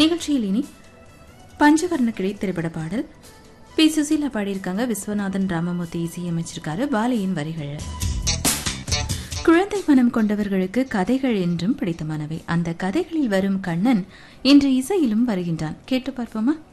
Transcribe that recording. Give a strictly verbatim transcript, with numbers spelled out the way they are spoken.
நிகழ்ச்சியில் இனி பஞ்சவர்ண கிளை திரைப்பட பாடல். பி சுசீலா பாடியிருக்காங்க. விஸ்வநாதன் ராமமூர்த்தி இசையமைச்சிருக்காரு. பாலியின் வரிகள். குழந்தை மனம் கொண்டவர்களுக்கு கதைகள் என்றும் பிடித்தமானவை. அந்த கதைகளில் வரும் கண்ணன் இன்று இசையிலும் வருகின்றான். கேட்டு பார்ப்போமா?